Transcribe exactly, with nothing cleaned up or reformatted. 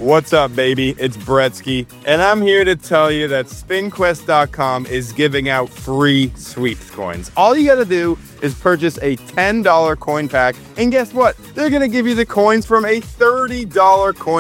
What's up, baby? It's Bretsky, and I'm here to tell you that spin quest dot com is giving out free sweeps coins. All you gotta do is purchase a ten dollar coin pack, and guess what? They're gonna give you the coins from a thirty dollar coin